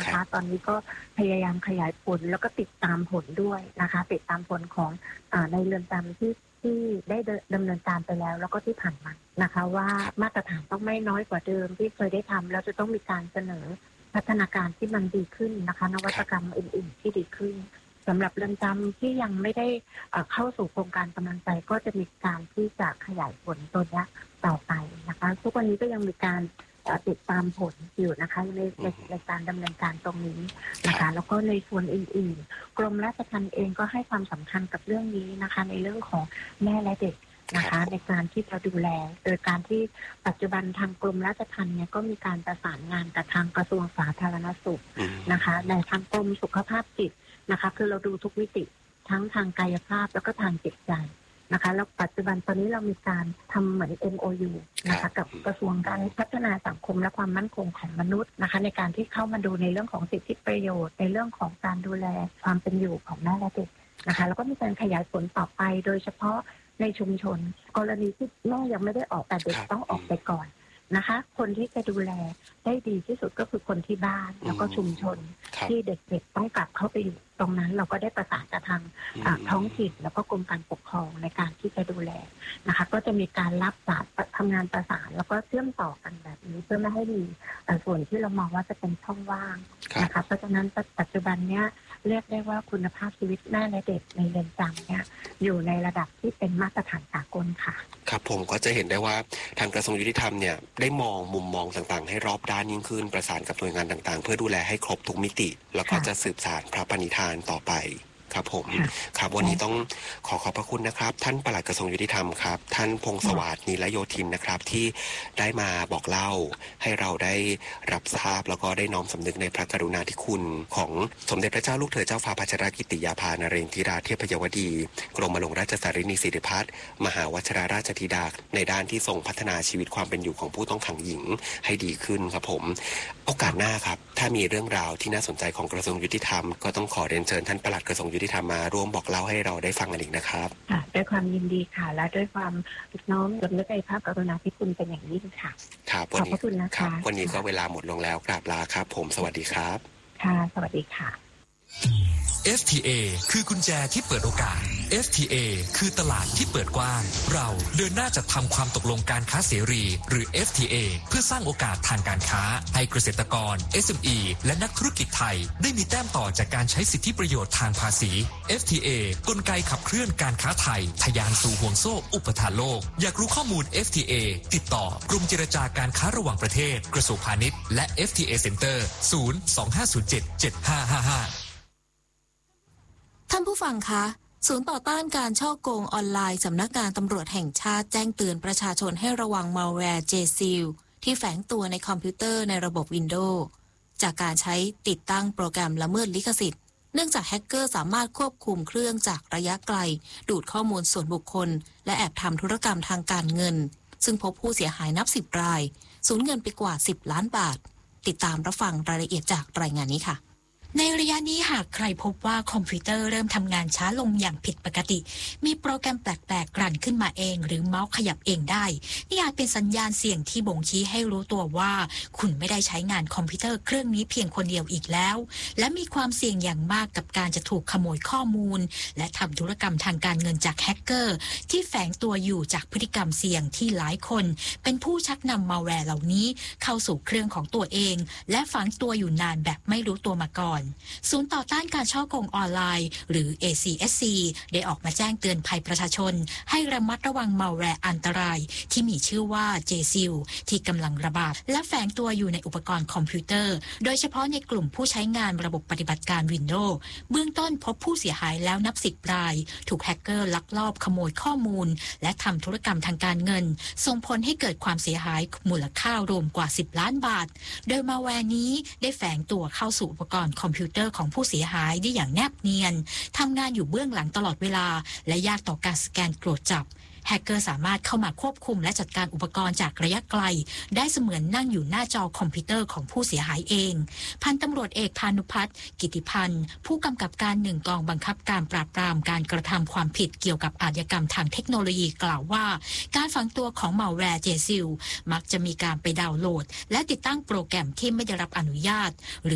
นะคะตอนนี้ก็พยายามขยายผลแล้วก็ติดตามผลด้วยนะคะติดตามผลของในเรือนจำที่ได้ดำเนินการไปแล้วก็ที่ผ่านมานะคะว่ามาตรฐานต้องไม่น้อยกว่าเดิมที่เคยได้ทำแล้วจะต้องมีการเสนอพัฒนาการที่มันดีขึ้นนะคะนวัตกรรมอื่นๆที่ดีขึ้นสำหรับเรือนจำที่ยังไม่ได้เข้าสู่โครงการกำลังใจก็จะมีการที่จะขยายผลตัวนี้ต่อไปนะคะทุกวันนี้ก็ยังมีการติดตามผลอยู่นะคะในการดำเนินการตรงนี้นะคะแล้วก็ในส่วนอื่นๆกรมราชทัณฑ์เองก็ให้ความสำคัญกับเรื่องนี้นะคะในเรื่องของแม่และเด็กนะคะในการที่จะดูแลโดยการที่ปัจจุบันทางกรมราชทัณฑ์เนี่ยก็มีการประสานงานกับทางกระทรวงสาธารณสุขนะคะในทางกรมสุขภาพจิตนะคะคือเราดูทุกมิติทั้งทางกายภาพแล้วก็ทางจิตใจนะคะแล้วปัจจุบันตอนนี้เรามีการทำเหมือน MOU นะคะกับกระทรวงการพัฒนาสังคมและความมั่นคงของมนุษย์นะคะในการที่เข้ามาดูในเรื่องของสิทธิประโยชน์ในเรื่องของการดูแลความเป็นอยู่ของแม่และเด็กนะคะแล้วก็มีการขยายผลต่อไปโดยเฉพาะในชุมชนกรณีที่แม่ยังไม่ได้ออกแต่เด็กต้องออกไปก่อนนะคะคนที่จะดูแลได้ดีที่สุดก็คือคนที่บ้านแล้วก็ชุมชนที่เด็กๆต้องกลับเข้าไปอยู่ตรงนั้นเราก็ได้ประสานกับทางท้องถิ่นแล้วก็กรมการปกครองในการที่จะดูแลนะคะก็จะมีการรับสารทำงานประสานแล้วก็เชื่อมต่อกันแบบนี้เพื่อไม่ให้มีส่วนที่เรามองว่าจะเป็นช่องว่างนะคะเพราะฉะนั้นปัจจุบันเนี้ยเรียกได้ว่าคุณภาพชีวิตแม่และเด็กในเรือนจำเนี่ยอยู่ในระดับที่เป็นมาตรฐานสากลค่ะครับผมก็จะเห็นได้ว่าทางกระทรวงยุติธรรมเนี่ยได้มองมุมมองต่างๆให้รอบด้านยิ่งขึ้นประสานกับหน่วยงานต่างๆเพื่อดูแลให้ครบทุกมิติแล้วก็จะสืบสานพระปณิธานต่อไปครับผมครับวันนี้ต้องขอบพระคุณนะครับท่านปลัดกระทรวงยุติธรรมครับท่านพงศวัสดิ์นีลโยธินนะครับที่ได้มาบอกเล่าให้เราได้รับทราบแล้วก็ได้น้อมสำนึกในพระกรุณาธิคุณของสมเด็จพระเจ้าลูกเธอเจ้าฟ้าพัชรกิติยาภานเรนทิราเทพยวดีกรมหลวงราชสารินีสิริพัฒน์มหาวชิราราชธิดาในด้านที่ทรงพัฒนาชีวิตความเป็นอยู่ของผู้ต้องขังหญิงให้ดีขึ้นครับผมโอกาสหน้าครับถ้ามีเรื่องราวที่น่าสนใจของกระทรวงยุติธรรมก็ต้องขอเรียนเชิญท่านปลัดกระทรวงยุติธรรมมาร่วมบอกเล่าให้เราได้ฟังกันอีกนะครับด้วยความยินดีค่ะและด้วยความน้อมสำนึกในพระกรุณาธิคุณเป็นอย่างยิ่งค่ะครับวันนี้ครับวันนี้ก็เวลาหมดลงแล้วกราบลาครับผมสวัสดีครับค่ะสวัสดีค่ะ FTA คือกุญแจที่เปิดโอกาส FTA คือตลาดที่เปิดกว้างเราเดินหน้าจัดทำความตกลงการค้าเสรีหรือ FTA เพื่อสร้างโอกาสทางการค้าให้เกษตรกร SME และนักธุรกิจไทยได้มีแต้มต่อจากการใช้สิทธิประโยชน์ทางภาษี FTA กลไกขับเคลื่อนการค้าไทยทะยานสู่ห่วงโซ่อุปทานโลกอยากรู้ข้อมูล FTA ติดต่อกรมเจรจาการค้าระหว่างประเทศกระทรวงพาณิชย์และ FTA Center 025077555 ท่านผู้ฟังคะศูนย์ต่อต้านการฉ้อโกงออนไลน์สำนักงานตำรวจแห่งชาติแจ้งเตือนประชาชนให้ระวังมัลแวร์ JSeal ที่แฝงตัวในคอมพิวเตอร์ในระบบ Windows จากการใช้ติดตั้งโปรแกรมละเมิดลิขสิทธิ์เนื่องจากแฮกเกอร์สามารถควบคุมเครื่องจากระยะไกลดูดข้อมูลส่วนบุคคลและแอบทำธุรกรรมทางการเงินซึ่งพบผู้เสียหายนับ10 รายสูญเงินไปกว่า10 ล้านบาทติดตามรับฟังรายละเอียดจากรายงานนี้ค่ะในระยะนี้หากใครพบว่าคอมพิวเตอร์เริ่มทำงานช้าลงอย่างผิดปกติมีโปรแกรมแปลกๆรันขึ้นมาเองหรือเมาส์ขยับเองได้นี่อาจเป็นสัญญาณเสี่ยงที่บ่งชี้ให้รู้ตัวว่าคุณไม่ได้ใช้งานคอมพิวเตอร์เครื่องนี้เพียงคนเดียวอีกแล้วและมีความเสี่ยงอย่างมากกับการจะถูกขโมยข้อมูลและทำธุรกรรมทางการเงินจากแฮกเกอร์ที่แฝงตัวอยู่จากพฤติกรรมเสี่ยงที่หลายคนเป็นผู้ชักนำมัลแวร์เหล่านี้เข้าสู่เครื่องของตัวเองและฝังตัวอยู่นานแบบไม่รู้ตัวมาก่อนศูนย์ต่อต้านการฉ้อโกงออนไลน์หรือ ACSC ได้ออกมาแจ้งเตือนภัยประชาชนให้ระมัดระวังมัลแวร์อันตรายที่มีชื่อว่า JSeal ที่กำลังระบาดและแฝงตัวอยู่ในอุปกรณ์คอมพิวเตอร์โดยเฉพาะในกลุ่มผู้ใช้งานระบบปฏิบัติการ Windows เบื้องต้นพบผู้เสียหายแล้วนับ10 รายถูกแฮกเกอร์ลักลอบขโมยข้อมูลและทำธุรกรรมทางการเงินส่งผลให้เกิดความเสียหายมูลค่ารวมกว่า10 ล้านบาทโดยมัลแวร์นี้ได้แฝงตัวเข้าสู่อุปกรณ์คอมพิวเตอร์ของผู้เสียหายได้อย่างแนบเนียนทำงานอยู่เบื้องหลังตลอดเวลาและยากต่อการสแกนตรวจจับแฮกเกอร์สามารถเข้ามาควบคุมและจัดการอุปกรณ์จากระยะไกลได้เสมือนนั่งอยู่หน้าจอคอมพิวเตอร์ของผู้เสียหายเองพันตำรวจเอกพานุพัฒน์กิติพันธ์ผู้กำกับการ1กองบังคับการปราบปรามการกระทำความผิดเกี่ยวกับอาชญากรรมทางเทคโนโลยีกล่าวว่าการฝังตัวของมัลแวร์ JSeal มักจะมีการไปดาวน์โหลดและติดตั้งโปรแกรมที่ไม่ได้รับอนุญาต